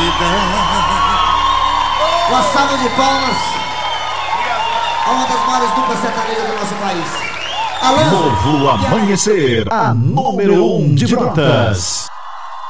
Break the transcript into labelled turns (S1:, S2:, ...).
S1: Uma salva de palmas a uma das maiores duplas sertanejas do nosso país.
S2: Novo Amanhecer, a número 1 de Brotas.